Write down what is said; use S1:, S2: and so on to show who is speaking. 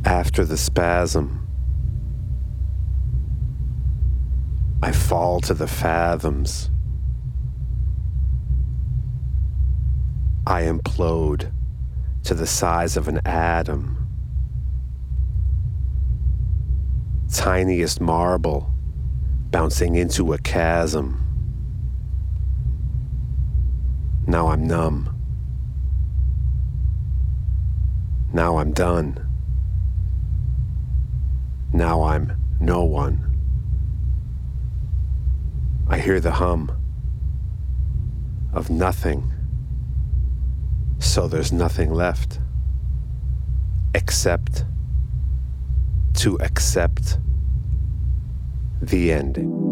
S1: After the spasm, I fall to the fathoms. I implode to the size of an atom. Tiniest marble bouncing into a chasm. Now I'm numb. Now I'm done. Now I'm no one. I hear the hum of nothing, so there's nothing left except to accept the ending.